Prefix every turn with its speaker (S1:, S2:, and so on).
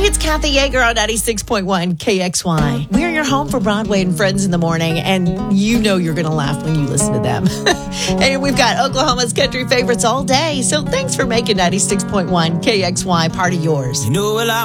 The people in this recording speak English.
S1: It's Kathy Yeager on 96.1 KXY. We're your home for Broadway and Friends in the morning, and you know you're going to laugh when you listen to them. And we've got Oklahoma's country favorites all day, so thanks for making 96.1 KXY part of yours.
S2: You know, well,